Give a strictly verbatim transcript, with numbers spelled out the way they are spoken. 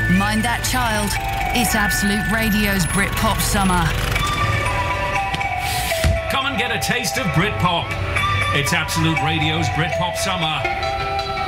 Mind that child. It's Absolute Radio's Britpop Summer. Come and get a taste of Britpop. It's Absolute Radio's Britpop Summer.